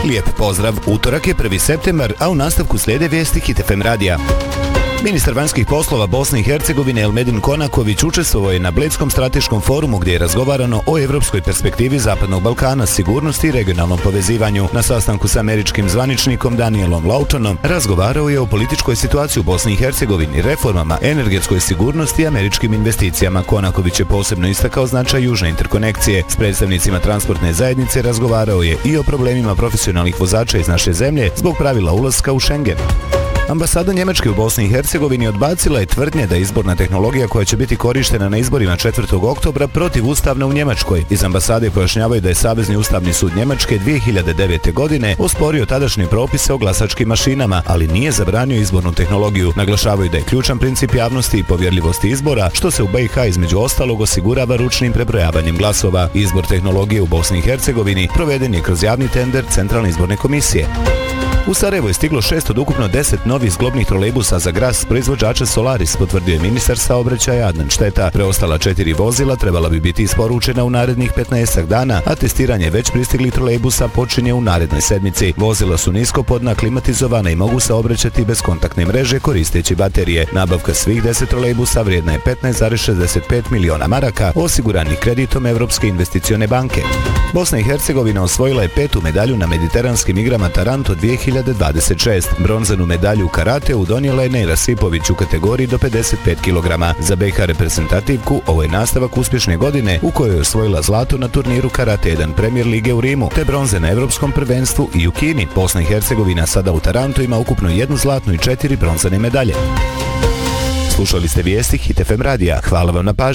Lijep pozdrav, utorak je 1. septembar, a u nastavku slijede vijesti Hit FM radija. Ministar vanjskih poslova Bosne i Hercegovine Elmedin Konaković učestvovao je na Bledskom strateškom forumu gdje je razgovarano o evropskoj perspektivi Zapadnog Balkana, sigurnosti i regionalnom povezivanju. Na sastanku s američkim zvaničnikom Danielom Lautonom razgovarao je o političkoj situaciji u Bosni i Hercegovini, reformama, energetskoj sigurnosti i američkim investicijama. Konaković je posebno istakao značaj južne interkonekcije. S predstavnicima transportne zajednice razgovarao je i o problemima profesionalnih vozača iz naše zemlje zbog pravila ulaska u Schengen. Ambasada Njemačke u Bosni i Hercegovini odbacila je tvrdnje da izborna tehnologija koja će biti korištena na izborima 4. oktobra protivustavna u Njemačkoj. Iz ambasade pojašnjavaju da je Savezni ustavni sud Njemačke 2009. godine osporio tadašnje propise o glasačkim mašinama, ali nije zabranio izbornu tehnologiju. Naglašavaju da je ključan princip javnosti i povjerljivosti izbora, što se u BiH između ostalog osigurava ručnim prebrojavanjem glasova. Izbor tehnologije u Bosni i Hercegovini proveden je kroz javni tender Centralne izborne komisije. U Sarajevo je stiglo 6 od ukupno 10 novih zglobnih trolejbusa za Gras proizvođača Solaris, potvrdio je ministar saobraćaja Adnan Šteta. Preostala 4 vozila trebala bi biti isporučena u narednih 15 dana, a testiranje već pristiglih trolejbusa počinje u narednoj sedmici. Vozila su niskopodna, klimatizovana i mogu saobraćati bez kontaktne mreže koristeći baterije. Nabavka svih 10 trolejbusa vrijedna je 15,65 miliona maraka, osiguranih kreditom Evropske investicione banke. Bosna i Hercegovina osvojila je 5. medalju na Mediteranskim igrama Taranto 2026. Bronzanu medalju u karateu donijela je Nejra Sipović u kategoriji do 55 kg. Za BiH reprezentativku ovo je nastavak uspješne godine u kojoj je osvojila zlato na turniru Karate 1 Premier lige u Rimu, te bronze na Evropskom prvenstvu i u Kini. Bosna i Hercegovina sada u Tarantu ima ukupno 1 zlatnu i 4 bronzane medalje. Slušali ste vijesti Hit FM radija. Hvala vam na pažnji.